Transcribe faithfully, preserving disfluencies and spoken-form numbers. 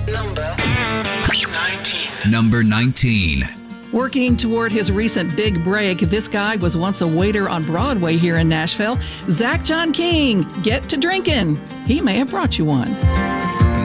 Number nineteen. Number nineteen. Working toward his recent big break, this guy was once a waiter on Broadway here in Nashville. Zach John King, get to drinking. He may have brought you one.